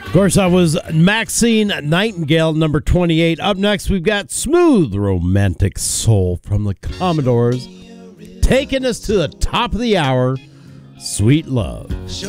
Of course, I was Maxine Nightingale, number 28. Up next, we've got Smooth Romantic Soul from the Commodores, taking us to the top of the hour, Sweet Love.